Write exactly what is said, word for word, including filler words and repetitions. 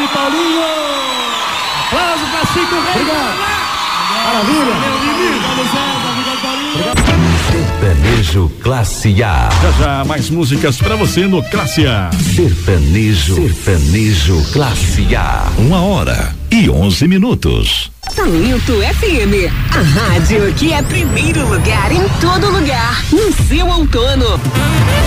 Miguel Paulinho. Aplauso para Chico Reis. Obrigado. Maravilha. Sertanejo Classe A. Já já mais músicas pra você no Classe A. Sertanejo, Sertanejo Classe A. Uma hora e onze minutos. Talento F M, a rádio que é primeiro lugar em todo lugar, no seu outono.